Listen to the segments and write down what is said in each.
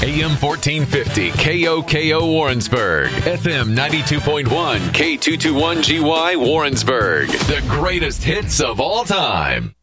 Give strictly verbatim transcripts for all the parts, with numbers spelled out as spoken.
A M fourteen fifty K O K O Warrensburg, F M ninety-two point one K two twenty-one G Y Warrensburg. The greatest hits of all time.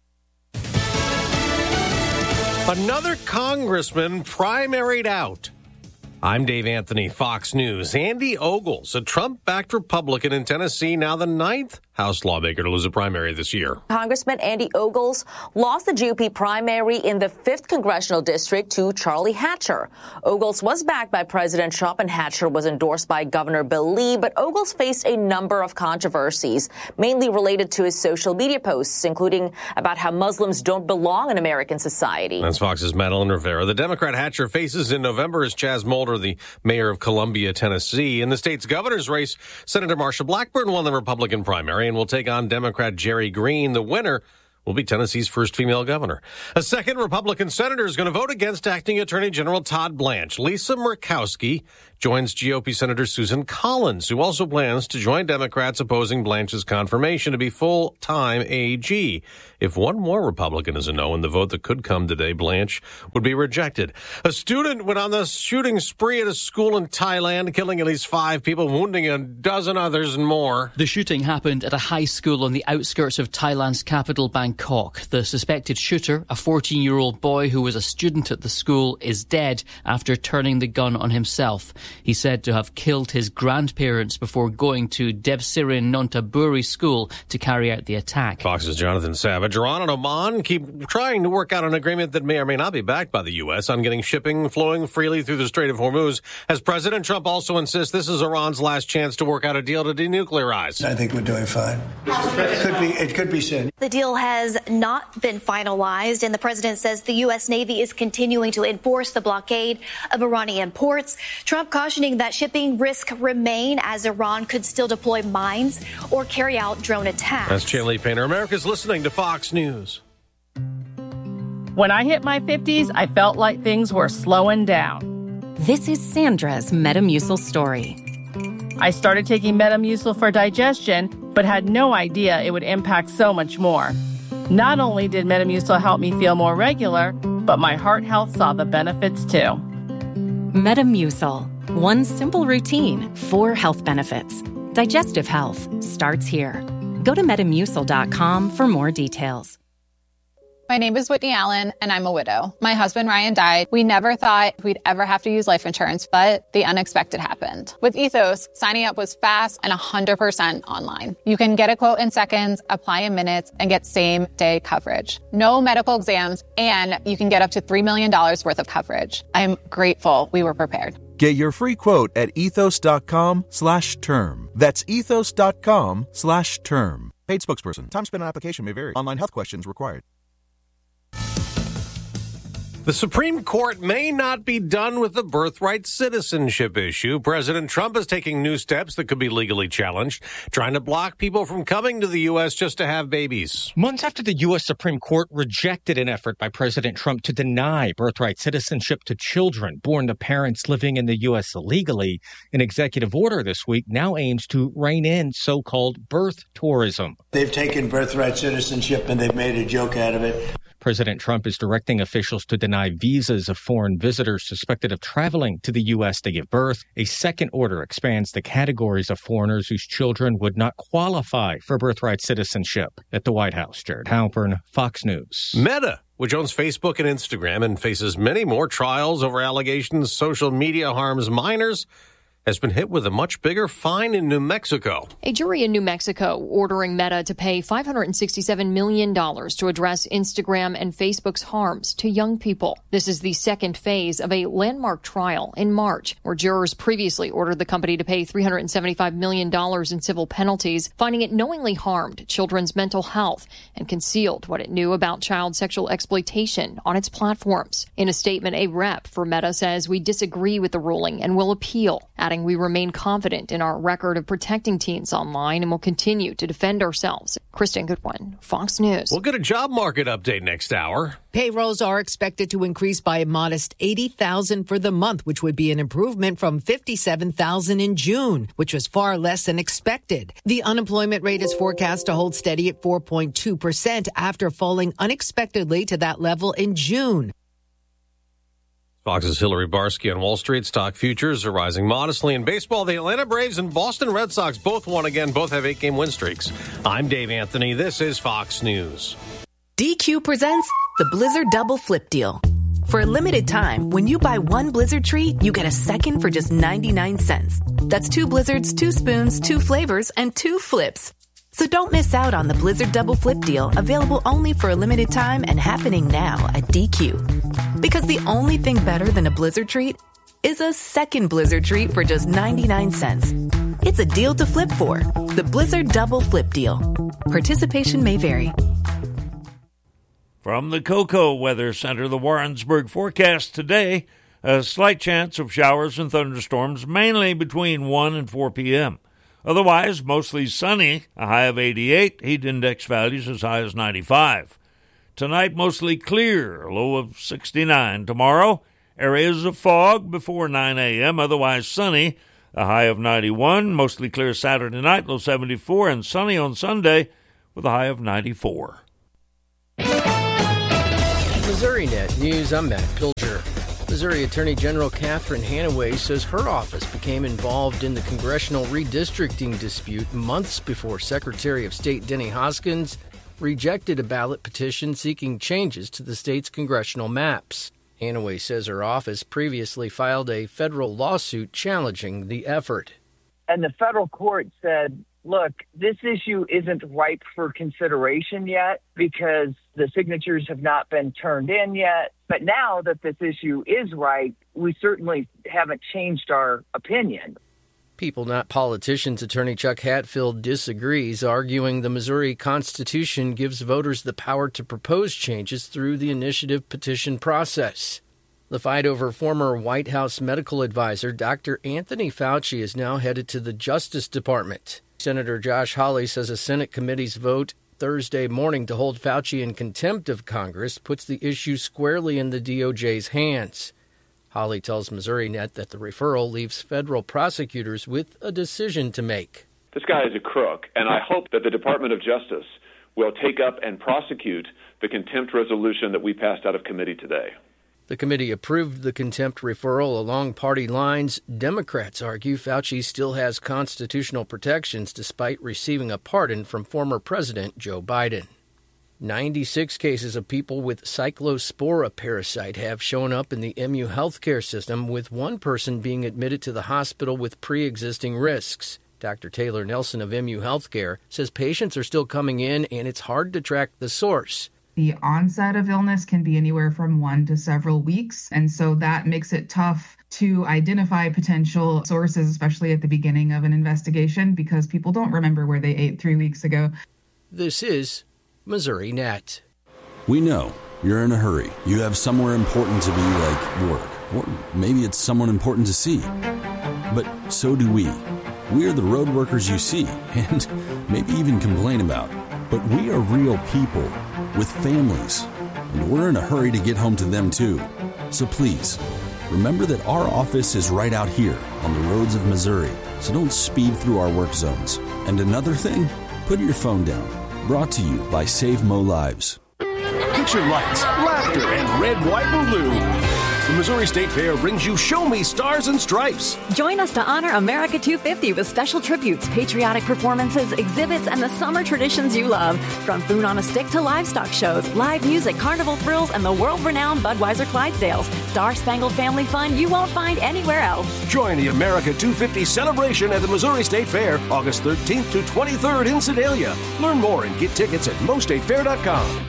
Another congressman primaried out. I'm Dave Anthony, Fox News. Andy Ogles, a Trump-backed Republican in Tennessee, now the ninth House lawmaker to lose a primary this year. Congressman Andy Ogles lost the G O P primary in the fifth Congressional District to Charlie Hatcher. Ogles was backed by President Trump, and Hatcher was endorsed by Governor Bill Lee, but Ogles faced a number of controversies, mainly related to his social media posts, including about how Muslims don't belong in American society. That's Fox's Madeline Rivera. The Democrat Hatcher faces in November is Chaz Mulder, the mayor of Columbia, Tennessee. In the state's governor's race, Senator Marsha Blackburn won the Republican primary and will take on Democrat Jerry Green. The winner will be Tennessee's first female governor. A second Republican senator is going to vote against acting Attorney General Todd Blanche. Lisa Murkowski joins G O P Senator Susan Collins, who also plans to join Democrats opposing Blanche's confirmation to be full-time A G. If one more Republican is a no in the vote that could come today, Blanche would be rejected. A student went on the shooting spree at a school in Thailand, killing at least five people, wounding a dozen others and more. The shooting happened at a high school on the outskirts of Thailand's capital, Bangkok. The suspected shooter, a fourteen-year-old boy who was a student at the school, is dead after turning the gun on himself. He's said to have killed his grandparents before going to Debsirin Nontaburi School to carry out the attack. Fox's Jonathan Savage. Iran and Oman keep trying to work out an agreement that may or may not be backed by the U S on getting shipping flowing freely through the Strait of Hormuz, as President Trump also insists this is Iran's last chance to work out a deal to denuclearize. I think we're doing fine. It could be, it could be soon. The deal has not been finalized, and the president says the U S. Navy is continuing to enforce the blockade of Iranian ports. Trump cautioning that shipping risks remain, as Iran could still deploy mines or carry out drone attacks. That's Chandler Painter. America's listening to Fox News. When I hit my fifties, I felt like things were slowing down. This is Sandra's Metamucil story. I started taking Metamucil for digestion, but had no idea it would impact so much more. Not only did Metamucil help me feel more regular, but my heart health saw the benefits too. Metamucil. One simple routine, four health benefits. Digestive health starts here. Go to metamucil dot com for more details. My name is Whitney Allen, and I'm a widow. My husband, Ryan, died. We never thought we'd ever have to use life insurance, but the unexpected happened. With Ethos, signing up was fast and one hundred percent online. You can get a quote in seconds, apply in minutes, and get same-day coverage. No medical exams, and you can get up to three million dollars worth of coverage. I'm grateful we were prepared. Get your free quote at ethos.com slash term. That's ethos.com slash term. Paid spokesperson. Time spent on application may vary. Online health questions required. The Supreme Court may not be done with the birthright citizenship issue. President Trump is taking new steps that could be legally challenged, trying to block people from coming to the U S just to have babies. Months after the U S. Supreme Court rejected an effort by President Trump to deny birthright citizenship to children born to parents living in the U S illegally, an executive order this week now aims to rein in so-called birth tourism. They've taken birthright citizenship and they've made a joke out of it. President Trump is directing officials to deny visas of foreign visitors suspected of traveling to the U S to give birth. A second order expands the categories of foreigners whose children would not qualify for birthright citizenship. At the White House, Jared Halpern, Fox News. Meta, which owns Facebook and Instagram and faces many more trials over allegations social media harms minors, has been hit with a much bigger fine in New Mexico. A jury in New Mexico ordering Meta to pay five hundred sixty-seven million dollars to address Instagram and Facebook's harms to young people. This is the second phase of a landmark trial in March, where jurors previously ordered the company to pay three hundred seventy-five million dollars in civil penalties, finding it knowingly harmed children's mental health and concealed what it knew about child sexual exploitation on its platforms. In a statement, a rep for Meta says, "We disagree with the ruling and will appeal," adding, "We remain confident in our record of protecting teens online and will continue to defend ourselves." Kristen Goodwin, Fox News. We'll get a job market update next hour. Payrolls are expected to increase by a modest eighty thousand for the month, which would be an improvement from fifty-seven thousand in June, which was far less than expected. The unemployment rate is forecast to hold steady at four point two percent after falling unexpectedly to that level in June. Fox's Hillary Barsky on Wall Street. Stock futures are rising modestly. In baseball, the Atlanta Braves and Boston Red Sox both won again. Both have eight-game win streaks. I'm Dave Anthony. This is Fox News. D Q presents the Blizzard Double Flip Deal. For a limited time, when you buy one Blizzard treat, you get a second for just ninety-nine cents. That's two Blizzards, two spoons, two flavors, and two flips. So don't miss out on the Blizzard Double Flip Deal, available only for a limited time and happening now at D Q. Because the only thing better than a Blizzard treat is a second Blizzard treat for just ninety-nine cents. It's a deal to flip for. The Blizzard Double Flip Deal. Participation may vary. From the Cocoa Weather Center, the Warrensburg forecast today, a slight chance of showers and thunderstorms, mainly between one and four p.m. Otherwise, mostly sunny, a high of eighty-eight, heat index values as high as ninety-five. Tonight, mostly clear, a low of sixty-nine. Tomorrow, areas of fog before nine a.m., otherwise sunny, a high of ninety-one. Mostly clear Saturday night, low seventy-four, and sunny on Sunday with a high of ninety-four. MissouriNet News, I'm Matt Pilger. Missouri Attorney General Catherine Hanaway says her office became involved in the congressional redistricting dispute months before Secretary of State Denny Hoskins rejected a ballot petition seeking changes to the state's congressional maps. Hanaway says her office previously filed a federal lawsuit challenging the effort. And the federal court said, look, this issue isn't ripe for consideration yet because the signatures have not been turned in yet. But now that this issue is ripe, we certainly haven't changed our opinion. People Not Politicians attorney Chuck Hatfield disagrees, arguing the Missouri Constitution gives voters the power to propose changes through the initiative petition process. The fight over former White House medical advisor Doctor Anthony Fauci is now headed to the Justice Department. Senator Josh Hawley says a Senate committee's vote Thursday morning to hold Fauci in contempt of Congress puts the issue squarely in the D O J's hands. Hawley tells MissouriNet that the referral leaves federal prosecutors with a decision to make. This guy is a crook, and I hope that the Department of Justice will take up and prosecute the contempt resolution that we passed out of committee today. The committee approved the contempt referral along party lines. Democrats argue Fauci still has constitutional protections despite receiving a pardon from former President Joe Biden. ninety-six cases of people with cyclospora parasite have shown up in the M U healthcare system, with one person being admitted to the hospital with pre-existing risks. Doctor Taylor Nelson of M U Healthcare says patients are still coming in and it's hard to track the source. The onset of illness can be anywhere from one to several weeks, and so that makes it tough to identify potential sources, especially at the beginning of an investigation, because people don't remember where they ate three weeks ago. This is MissouriNet. We know you're in a hurry. You have somewhere important to be, like work, or maybe it's someone important to see. But so do we. We are the road workers you see, and maybe even complain about. But we are real people with families, and we're in a hurry to get home to them too. So please, remember that our office is right out here on the roads of Missouri, so don't speed through our work zones. And another thing, put your phone down. Brought to you by Save Mo Lives. Picture lights, laughter, and red, white, and blue. The Missouri State Fair brings you Show Me Stars and Stripes. Join us to honor America two fifty with special tributes, patriotic performances, exhibits, and the summer traditions you love. From food on a stick to livestock shows, live music, carnival thrills, and the world-renowned Budweiser Clydesdales. Star-spangled family fun you won't find anywhere else. Join the America two fifty celebration at the Missouri State Fair, August thirteenth to twenty-third in Sedalia. Learn more and get tickets at mo state fair dot com.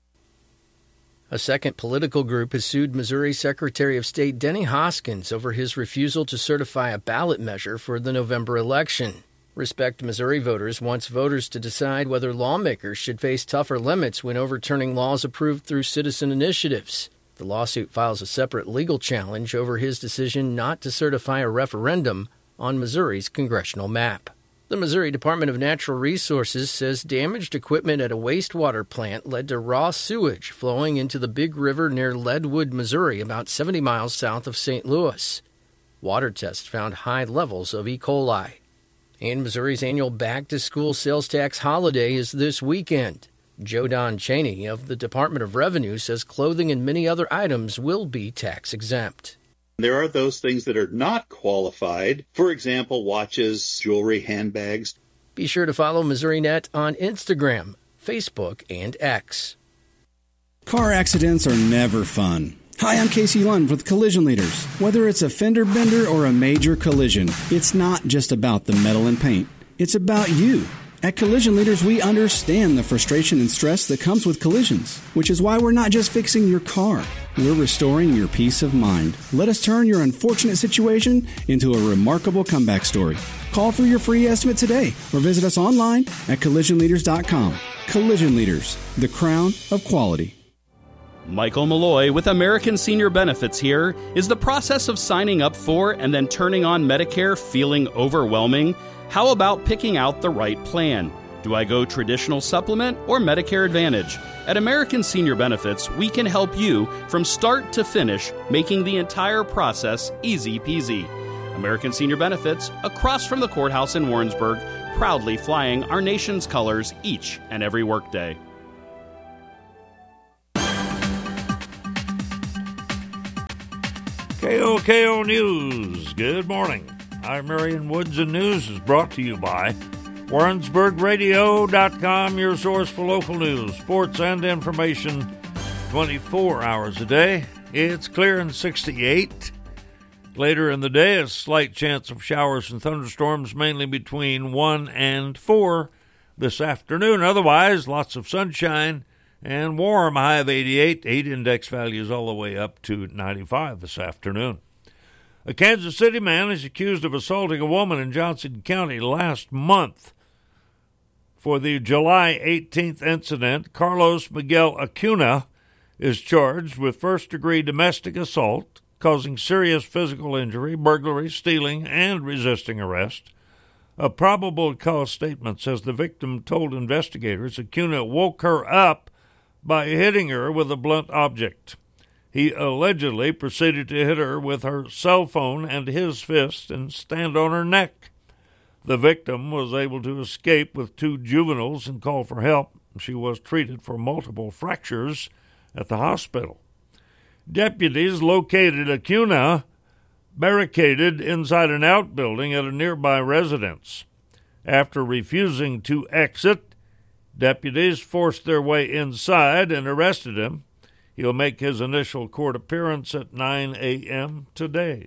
A second political group has sued Missouri Secretary of State Denny Hoskins over his refusal to certify a ballot measure for the November election. Respect Missouri voters wants voters to decide whether lawmakers should face tougher limits when overturning laws approved through citizen initiatives. The lawsuit files a separate legal challenge over his decision not to certify a referendum on Missouri's congressional map. The Missouri Department of Natural Resources says damaged equipment at a wastewater plant led to raw sewage flowing into the Big River near Leadwood, Missouri, about seventy miles south of Saint Louis. Water tests found high levels of E. coli. And Missouri's annual back-to-school sales tax holiday is this weekend. Joe Don Cheney of the Department of Revenue says clothing and many other items will be tax exempt. There are those things that are not qualified. For example, watches, jewelry, handbags. Be sure to follow MissouriNet on Instagram, Facebook, and X. Car accidents are never fun. Hi, I'm Casey Lund with Collision Leaders. Whether it's a fender bender or a major collision, it's not just about the metal and paint. It's about you. At Collision Leaders, we understand the frustration and stress that comes with collisions, which is why we're not just fixing your car. We're restoring your peace of mind. Let us turn your unfortunate situation into a remarkable comeback story. Call for your free estimate today or visit us online at collision leaders dot com. Collision Leaders, the crown of quality. Michael Malloy with American Senior Benefits here. Is the process of signing up for and then turning on Medicare feeling overwhelming? How about picking out the right plan? Do I go traditional supplement or Medicare Advantage? At American Senior Benefits, we can help you from start to finish, making the entire process easy peasy. American Senior Benefits, across from the courthouse in Warrensburg, proudly flying our nation's colors each and every workday. K O K O News, good morning. I'm Marion Woods, and news is brought to you by Warrensburg Radio dot com, your source for local news, sports, and information twenty-four hours a day. It's clear and sixty-eight. Later in the day, a slight chance of showers and thunderstorms, mainly between one and four this afternoon. Otherwise, lots of sunshine and warm, high of eighty-eight. Eight index values all the way up to ninety-five this afternoon. A Kansas City man is accused of assaulting a woman in Johnson County last month. For the July eighteenth incident, Carlos Miguel Acuna is charged with first-degree domestic assault, causing serious physical injury, burglary, stealing, and resisting arrest. A probable cause statement says the victim told investigators Acuna woke her up by hitting her with a blunt object. He allegedly proceeded to hit her with her cell phone and his fist and stand on her neck. The victim was able to escape with two juveniles and call for help. She was treated for multiple fractures at the hospital. Deputies located Acuna barricaded inside an outbuilding at a nearby residence. After refusing to exit, deputies forced their way inside and arrested him. He'll make his initial court appearance at nine a.m. today.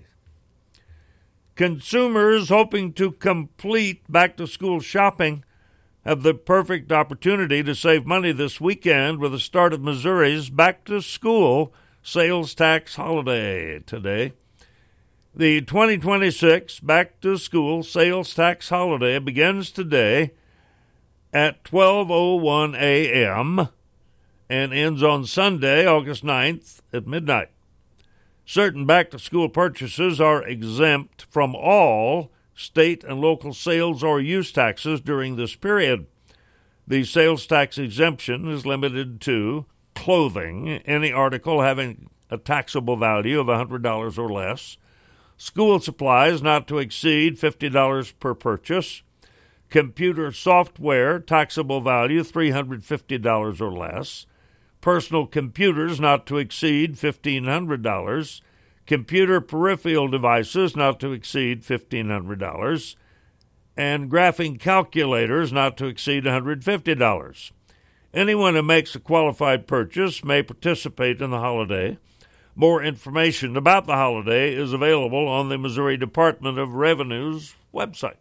Consumers hoping to complete back-to-school shopping have the perfect opportunity to save money this weekend with the start of Missouri's back-to-school sales tax holiday today. The twenty twenty-six back-to-school sales tax holiday begins today at twelve oh one a.m. and ends on Sunday, August ninth at midnight. Certain back-to-school purchases are exempt from all state and local sales or use taxes during this period. The sales tax exemption is limited to clothing, any article having a taxable value of one hundred dollars or less, school supplies not to exceed fifty dollars per purchase, computer software, taxable value three hundred fifty dollars or less, personal computers not to exceed fifteen hundred dollars, computer peripheral devices not to exceed fifteen hundred dollars, and graphing calculators not to exceed one hundred fifty dollars. Anyone who makes a qualified purchase may participate in the holiday. More information about the holiday is available on the Missouri Department of Revenue's website.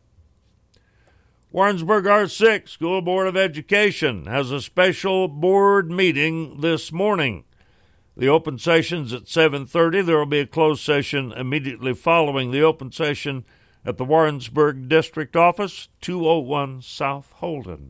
Warrensburg R six School Board of Education has a special board meeting this morning. The open session's at seven thirty. There will be a closed session immediately following the open session at the Warrensburg District Office, two oh one South Holden.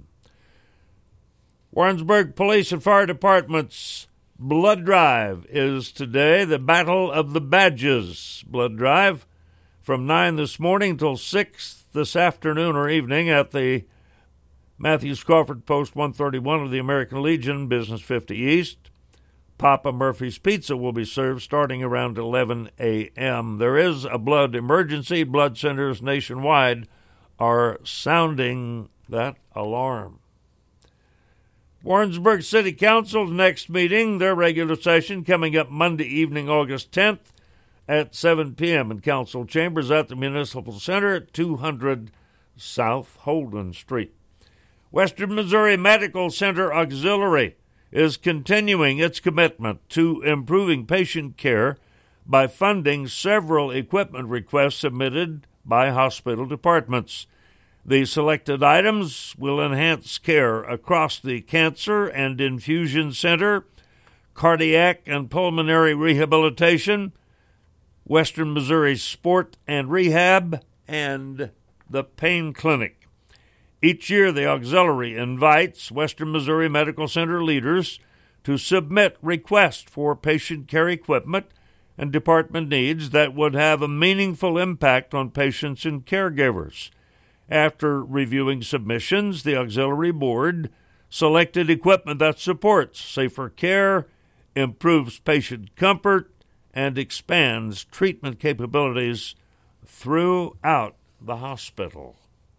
Warrensburg Police and Fire Department's Blood Drive is today, the Battle of the Badges Blood Drive, from nine this morning till six this afternoon or evening at the Matthews Crawford Post one thirty-one of the American Legion, Business fifty East. Papa Murphy's Pizza will be served starting around eleven a.m. There is a blood emergency. Blood centers nationwide are sounding that alarm. Warrensburg City Council's next meeting, their regular session, coming up Monday evening, August tenth at seven p.m. in council chambers at the Municipal Center at two hundred South Holden Street. Western Missouri Medical Center Auxiliary is continuing its commitment to improving patient care by funding several equipment requests submitted by hospital departments. The selected items will enhance care across the Cancer and Infusion Center, Cardiac and Pulmonary Rehabilitation, Western Missouri Sport and Rehab, and the Pain Clinic. Each year, the auxiliary invites Western Missouri Medical Center leaders to submit requests for patient care equipment and department needs that would have a meaningful impact on patients and caregivers. After reviewing submissions, the auxiliary board selected equipment that supports safer care, improves patient comfort, and expands treatment capabilities throughout the hospital.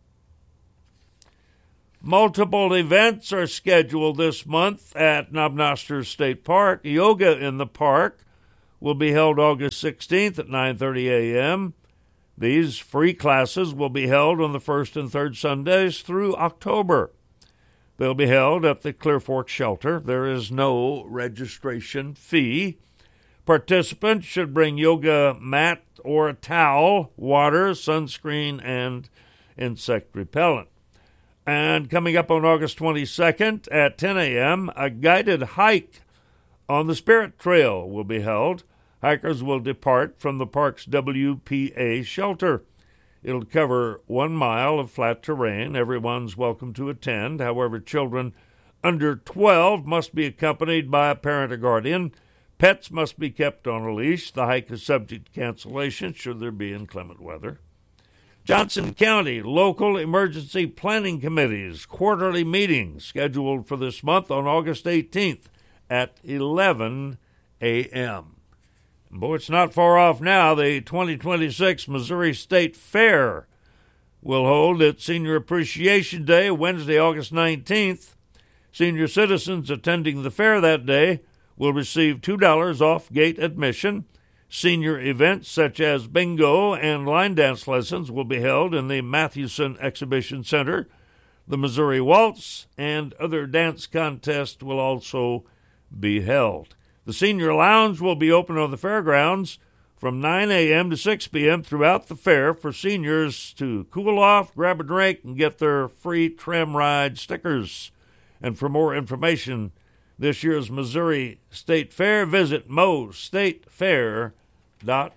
Multiple events are scheduled this month at Knob-Noster State Park. Yoga in the Park will be held August sixteenth at nine thirty a.m. These free classes will be held on the first and third Sundays through October. They'll be held at the Clear Fork Shelter. There is no registration fee. Participants should bring yoga mat or a towel, water, sunscreen, and insect repellent. And coming up on August twenty-second at ten a.m., a guided hike on the Spirit Trail will be held. Hikers will depart from the park's W P A shelter. It'll cover one mile of flat terrain. Everyone's welcome to attend. However, children under twelve must be accompanied by a parent or guardian. Pets must be kept on a leash. The hike is subject to cancellation should there be inclement weather. Johnson County Local Emergency Planning Committee's quarterly meeting scheduled for this month on August eighteenth at eleven a.m. Boy, it's not far off now. The twenty twenty-six Missouri State Fair will hold its Senior Appreciation Day, Wednesday, August nineteenth. Senior citizens attending the fair that day will receive two dollars off gate admission. Senior events such as bingo and line dance lessons will be held in the Mathewson Exhibition Center. The Missouri Waltz and other dance contests will also be held. The Senior Lounge will be open on the fairgrounds from nine a.m. to six p.m. throughout the fair for seniors to cool off, grab a drink, and get their free tram ride stickers. And for more information, this year's Missouri State Fair, visit mo state fair dot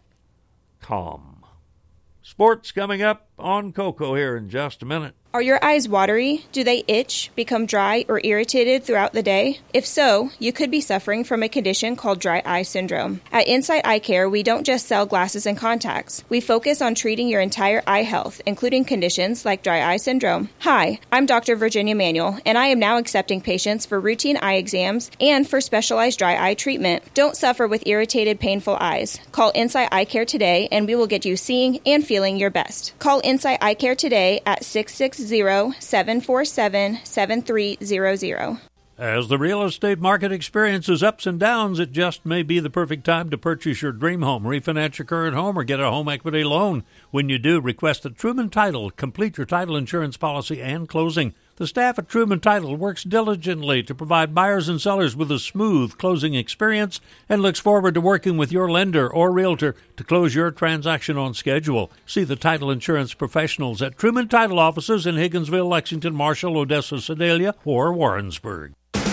com. Sports coming up on Coco here in just a minute. Are your eyes watery? Do they itch, become dry, or irritated throughout the day? If so, you could be suffering from a condition called dry eye syndrome. At Insight Eye Care, we don't just sell glasses and contacts. We focus on treating your entire eye health, including conditions like dry eye syndrome. Hi, I'm Doctor Virginia Manuel, and I am now accepting patients for routine eye exams and for specialized dry eye treatment. Don't suffer with irritated, painful eyes. Call Insight Eye Care today, and we will get you seeing and feeling your best. Call Insight Eye Care today at six six zero, seven four seven, seven three zero zero. As the real estate market experiences ups and downs, it just may be the perfect time to purchase your dream home, refinance your current home, or get a home equity loan. When you do, request a Truman Title, complete your title insurance policy and closing. The staff at Truman Title works diligently to provide buyers and sellers with a smooth closing experience and looks forward to working with your lender or realtor to close your transaction on schedule. See the title insurance professionals at Truman Title offices in Higginsville, Lexington, Marshall, Odessa, Sedalia, or Warrensburg.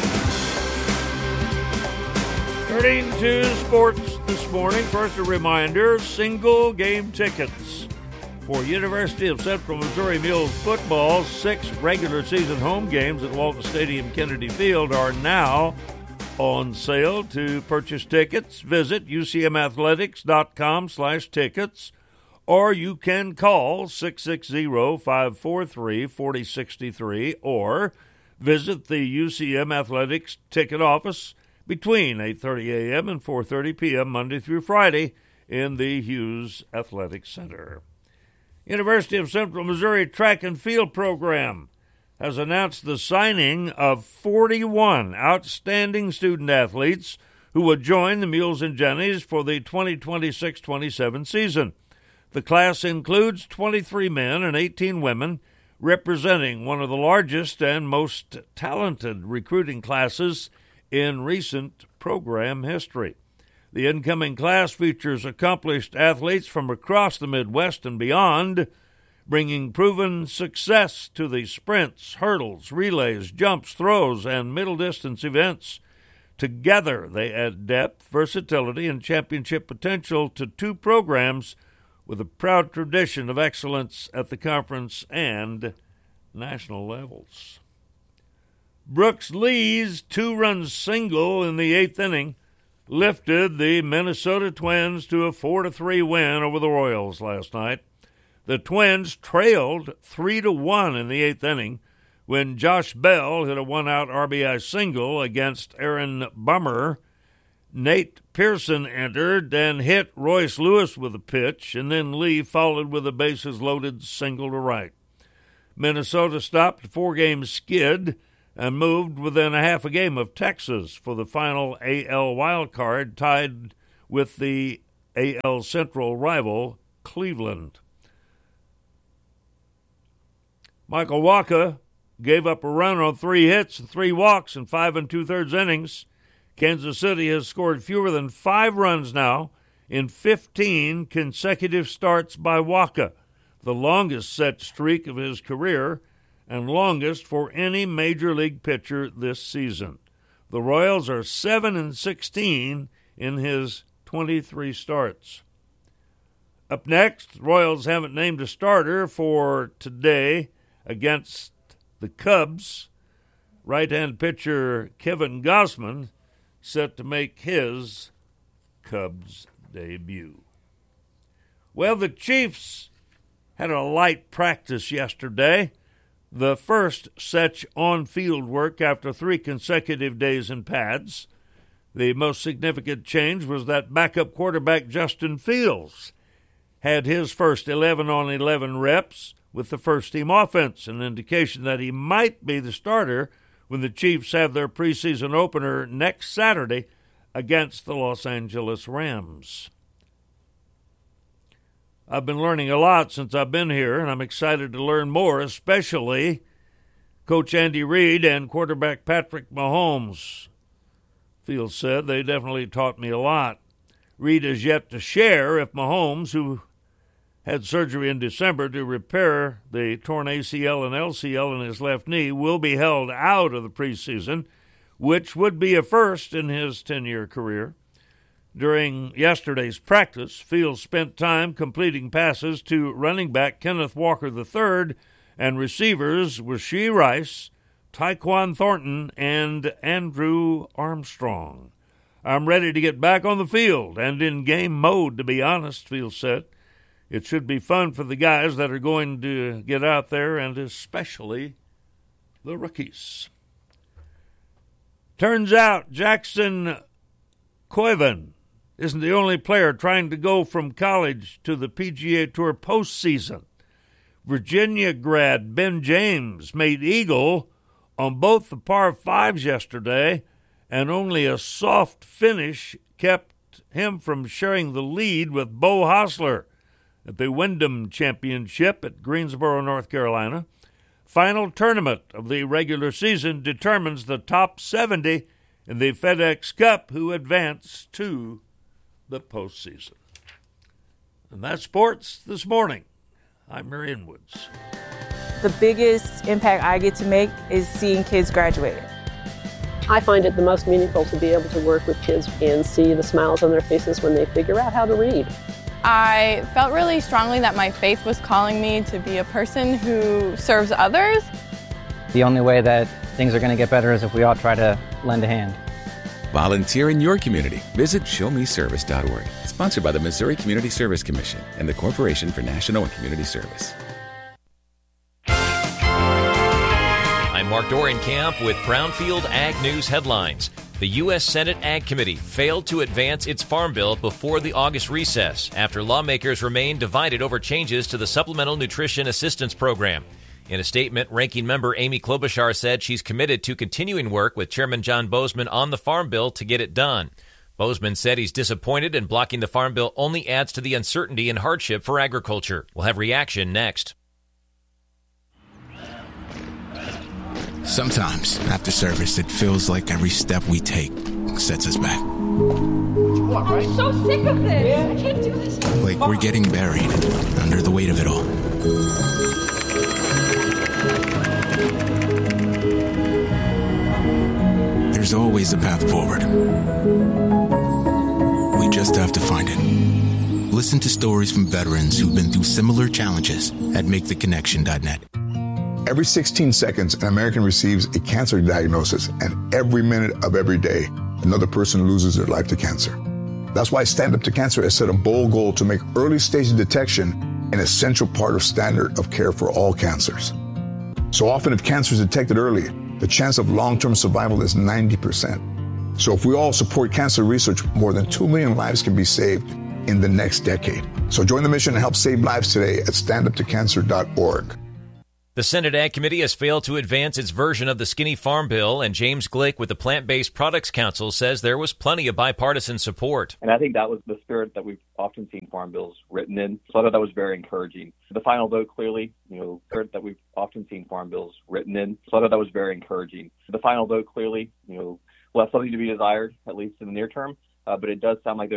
Turning to sports this morning, first a reminder, single game tickets for University of Central Missouri Mules football. Six regular season home games at Walton Stadium Kennedy Field are now on sale. To purchase tickets, visit U C M athletics dot com slash tickets, or you can call six six zero, five four three, four zero six three or visit the U C M Athletics ticket office between eight thirty a.m. and four thirty p.m. Monday through Friday in the Hughes Athletic Center. University of Central Missouri track and field program has announced the signing of forty-one outstanding student-athletes who will join the Mules and Jennies for the twenty twenty-six twenty-seven season. The class includes twenty-three men and eighteen women, representing one of the largest and most talented recruiting classes in recent program history. The incoming class features accomplished athletes from across the Midwest and beyond, bringing proven success to the sprints, hurdles, relays, jumps, throws, and middle-distance events. Together, they add depth, versatility, and championship potential to two programs with a proud tradition of excellence at the conference and national levels. Brooks Lee's two-run single in the eighth inning lifted the Minnesota Twins to a four to three win over the Royals last night. The Twins trailed three to one in the eighth inning when Josh Bell hit a one-out R B I single against Aaron Bummer. Nate Pearson entered and hit Royce Lewis with a pitch, and then Lee followed with a bases-loaded single to right. Minnesota stopped a four-game skid and moved within a half a game of Texas for the final A L wildcard, tied with the A L Central rival Cleveland. Michael Wacha gave up a run on three hits and three walks in five and two-thirds innings. Kansas City has scored fewer than five runs now in fifteen consecutive starts by Wacha, the longest set streak of his career and longest for any major league pitcher this season. The Royals are seven and sixteen in his twenty-three starts. Up next, the Royals haven't named a starter for today against the Cubs. Right-hand pitcher Kevin Gausman set to make his Cubs debut. Well, the Chiefs had a light practice yesterday, the first such on-field work after three consecutive days in pads. The most significant change was that backup quarterback Justin Fields had his first eleven on eleven reps with the first-team offense, an indication that he might be the starter when the Chiefs have their preseason opener next Saturday against the Los Angeles Rams. I've been learning a lot since I've been here, and I'm excited to learn more, especially Coach Andy Reid and quarterback Patrick Mahomes. Fields said they definitely taught me a lot. Reid is yet to share if Mahomes, who had surgery in December to repair the torn A C L and L C L in his left knee, will be held out of the preseason, which would be a first in his ten-year career. During yesterday's practice, Fields spent time completing passes to running back Kenneth Walker the third and receivers Rashee Rice, Tyquan Thornton, and Andrew Armstrong. I'm ready to get back on the field and in game mode, to be honest, Fields said. It should be fun for the guys that are going to get out there, and especially the rookies. Turns out Jackson Koivan isn't the only player trying to go from college to the P G A Tour postseason. Virginia grad Ben James made eagle on both the par fives yesterday, and only a soft finish kept him from sharing the lead with Beau Hossler at the Wyndham Championship at Greensboro, North Carolina. Final tournament of the regular season determines the top seventy in the FedEx Cup who advance to the postseason. And that's sports this morning. I'm Marion Woods. The biggest impact I get to make is seeing kids graduate. I find it the most meaningful to be able to work with kids and see the smiles on their faces when they figure out how to read. I felt really strongly that my faith was calling me to be a person who serves others. The only way that things are going to get better is if we all try to lend a hand. Volunteer in your community. Visit show me service dot org. Sponsored by the Missouri Community Service Commission and the Corporation for National and Community Service. I'm Mark Dorenkamp with Brownfield Ag News headlines. The U S Senate Ag Committee failed to advance its farm bill before the August recess after lawmakers remained divided over changes to the Supplemental Nutrition Assistance Program. In a statement, Ranking Member Amy Klobuchar said she's committed to continuing work with Chairman John Boozman on the Farm Bill to get it done. Boozman said he's disappointed and blocking the Farm Bill only adds to the uncertainty and hardship for agriculture. We'll have reaction next. Sometimes, after service, it feels like every step we take sets us back. I'm so sick of this. I can't do this. Like we're getting buried under the weight of it all. There's always a path forward. We just have to find it. Listen to stories from veterans who've been through similar challenges at make the connection dot net. Every sixteen seconds, an American receives a cancer diagnosis, and every minute of every day, another person loses their life to cancer. That's why Stand Up to Cancer has set a bold goal to make early stage detection an essential part of standard of care for all cancers. So often, if cancer is detected early, the chance of long-term survival is ninety percent. So if we all support cancer research, more than two million lives can be saved in the next decade. So join the mission and help save lives today at stand up to cancer dot org. The Senate Ag Committee has failed to advance its version of the skinny farm bill, and James Glick with the Plant-Based Products Council says there was plenty of bipartisan support. And I think that was the spirit that we've often seen farm bills written in. So I thought that was very encouraging. The final vote clearly, you know, spirit that we've often seen farm bills written in. So I thought that was very encouraging. The final vote clearly, you know, left something to be desired, at least in the near term. Uh, but it does sound like